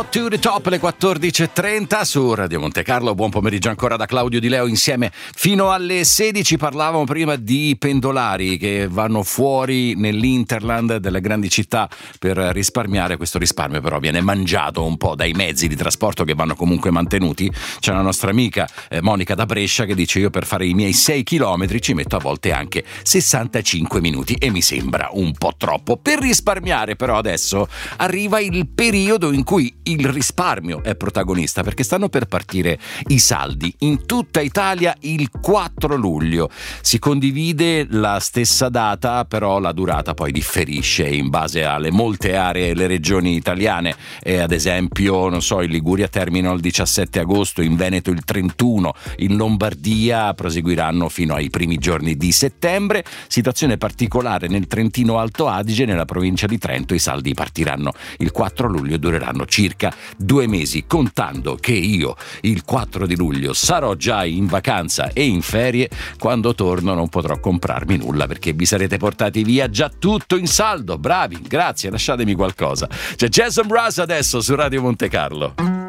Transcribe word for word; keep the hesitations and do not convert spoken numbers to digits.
Hot to the Top, le quattordici e trenta su Radio Monte Carlo. Buon pomeriggio ancora da Claudio Di Leo insieme fino alle sedici. Parlavamo prima di pendolari che vanno fuori nell'hinterland delle grandi città per risparmiare. Questo risparmio però viene mangiato un po' dai mezzi di trasporto che vanno comunque mantenuti. C'è una nostra amica eh, Monica da Brescia che dice: io per fare i miei sei chilometri ci metto a volte anche sessantacinque minuti e mi sembra un po' troppo. Per risparmiare però adesso arriva il periodo in cui il risparmio è protagonista, perché stanno per partire i saldi in tutta Italia il quattro luglio. Si condivide la stessa data, però la durata poi differisce in base alle molte aree e le regioni italiane. E ad esempio, non so, in Liguria terminano il diciassette agosto, in Veneto il trentuno, in Lombardia proseguiranno fino ai primi giorni di settembre. Situazione particolare nel Trentino Alto Adige, nella provincia di Trento i saldi partiranno il quattro luglio e dureranno circa due mesi, contando che io il quattro di luglio sarò già in vacanza e in ferie. Quando torno non potrò comprarmi nulla perché vi sarete portati via già tutto in saldo. Bravi, grazie, lasciatemi qualcosa. C'è Jason Mraz adesso su Radio Monte Carlo.